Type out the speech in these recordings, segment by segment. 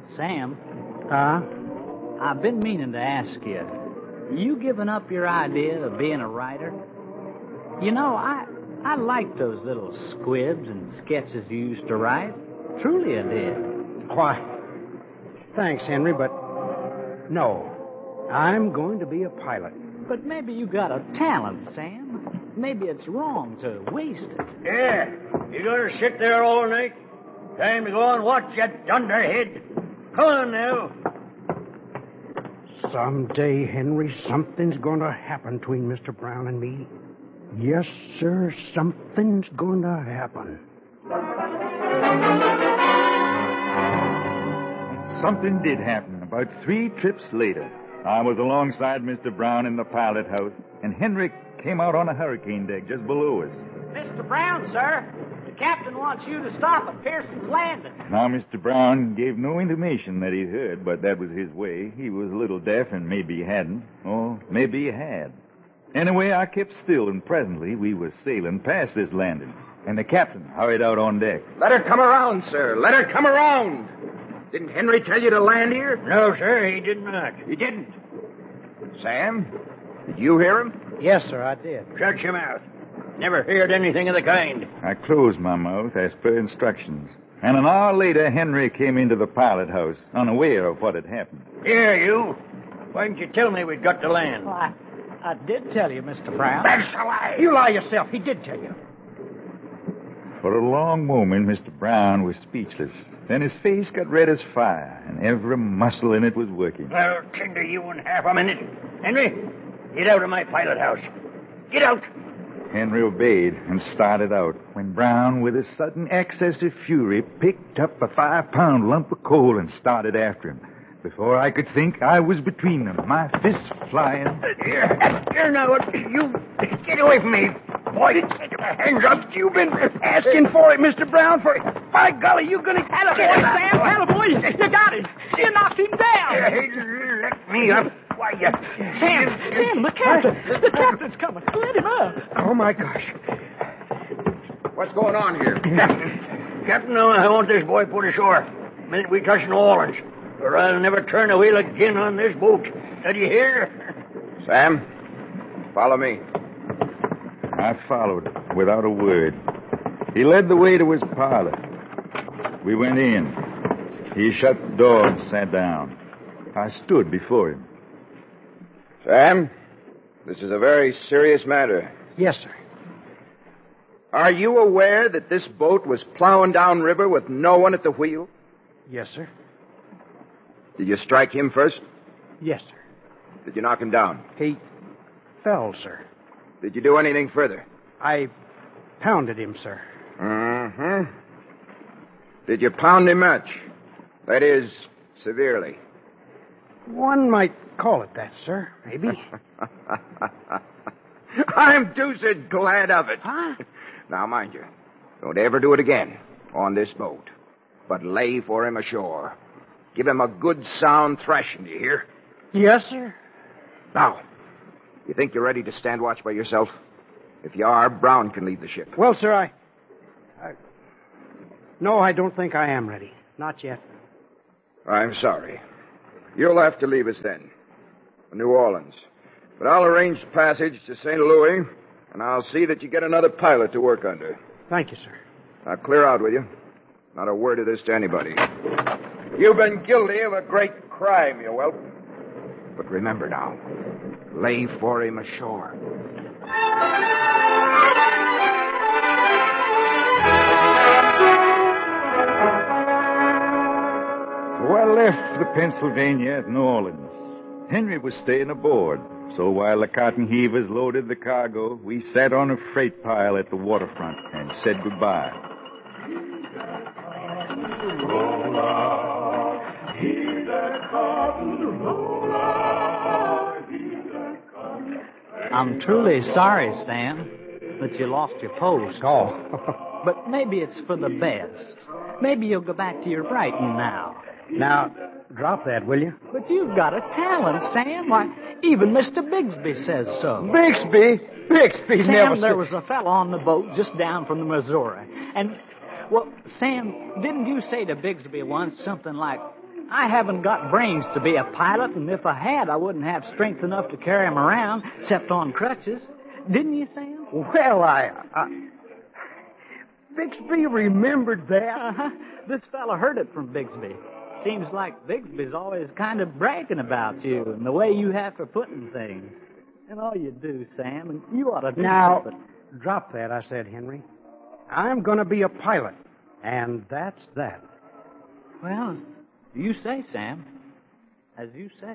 Sam. Huh? I've been meaning to ask you. You giving up your idea of being a writer? You know, I like those little squibs and sketches you used to write. Truly I did. Why, thanks, Henry, but no. I'm going to be a pilot. But maybe you got a talent, Sam. Maybe it's wrong to waste it. Yeah. You gonna sit there all night? Time to go and watch that dunderhead. Come on now. Someday, Henry, something's going to happen between Mr. Brown and me. Yes, sir, something's going to happen. Something did happen. About 3 trips later, I was alongside Mr. Brown in the pilot house, and Henry came out on a hurricane deck just below us. Mr. Brown, sir. The captain wants you to stop at Pearson's Landing. Now, Mr. Brown gave no intimation that he'd heard, but that was his way. He was a little deaf, and maybe he hadn't. Or maybe he had. Anyway, I kept still, and presently we were sailing past this landing, and the captain hurried out on deck. Let her come around, sir. Let her come around. Didn't Henry tell you to land here? No, sir, he did not. He didn't. Sam, did you hear him? Yes, sir, I did. Shut your mouth. Never heard anything of the kind. I closed my mouth as per instructions, and an hour later Henry came into the pilot house, unaware of what had happened. Here, you. Why didn't you tell me we'd got to land? Well, I did tell you, Mr. Brown. That's a lie. You lie yourself. He did tell you. For a long moment, Mr. Brown was speechless. Then his face got red as fire, and every muscle in it was working. I'll tend to you in half a minute. Henry, get out of my pilot house. Get out. Henry obeyed and started out, when Brown, with a sudden access of fury, picked up a 5-pound lump of coal and started after him. Before I could think, I was between them, my fists flying. Here now, you get away from me. Boy, take your hands up. You've been asking for it, Mr. Brown, for... By golly, you're going to... Attaboy, Sam, attaboy. You got him. You knocked him down. Let me up. Why, Sam, the captain. The captain's coming. Let him up. Oh, my gosh. What's going on here? Captain, I want this boy put ashore. The minute we touch New Orleans. Or I'll never turn a wheel again on this boat. Did you hear? Sam, follow me. I followed, without a word. He led the way to his parlor. We went in. He shut the door and sat down. I stood before him. Sam, this is a very serious matter. Yes, sir. Are you aware that this boat was plowing downriver with no one at the wheel? Yes, sir. Did you strike him first? Yes, sir. Did you knock him down? He fell, sir. Did you do anything further? I pounded him, sir. Mm-hmm. Did you pound him much? That is, severely. One might call it that, sir. Maybe. I'm deuced glad of it. Huh? Now, mind you, don't ever do it again on this boat, but lay for him ashore. Give him a good sound thrashing, do you hear? Yes, sir. Now, you think you're ready to stand watch by yourself? If you are, Brown can leave the ship. Well, sir, No, I don't think I am ready. Not yet. I'm sorry. You'll have to leave us then. For New Orleans. But I'll arrange passage to St. Louis, and I'll see that you get another pilot to work under. Thank you, sir. Now, clear out with you. Not a word of this to anybody. You've been guilty of a great crime, you whelp. But remember now, lay for him ashore. So I left the Pennsylvania at New Orleans. Henry was staying aboard, so while the cotton heavers loaded the cargo, we sat on a freight pile at the waterfront and said goodbye. I'm truly sorry, Sam, that you lost your post. Oh. But maybe it's for the best. Maybe you'll go back to your writing now. Now, drop that, will you? But you've got a talent, Sam. Why, even Mr. Bigsby says so. Bixby? Bixby Sam, never there was a fellow on the boat just down from the Missouri. And, well, Sam, didn't you say to Bigsby once something like, I haven't got brains to be a pilot, and if I had, I wouldn't have strength enough to carry him around, except on crutches. Didn't you, Sam? Well, Bixby remembered that. Uh-huh. This fella heard it from Bixby. Seems like Bixby's always kind of bragging about you and the way you have for putting things. And all you do, Sam, and you ought to do Now, something. drop that, I said, Henry. I'm going to be a pilot, and that's that. Well, you say, Sam. As you say.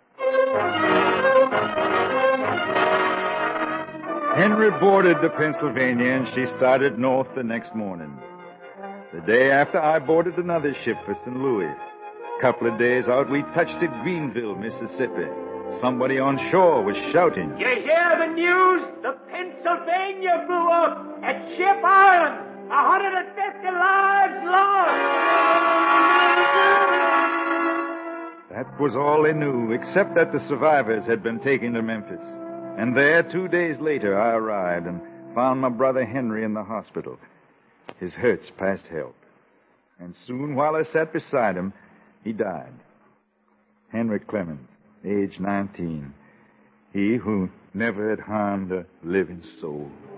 Henry boarded the Pennsylvania, and she started north the next morning. The day after, I boarded another ship for St. Louis. A couple of days out, we touched at Greenville, Mississippi. Somebody on shore was shouting. You hear the news? The Pennsylvania blew up at Ship Island. 150 lives lost. That was all they knew, except that the survivors had been taken to Memphis. And there, 2 days later, I arrived and found my brother Henry in the hospital. His hurts past help. And soon, while I sat beside him, he died. Henry Clemens, age 19. He who never had harmed a living soul.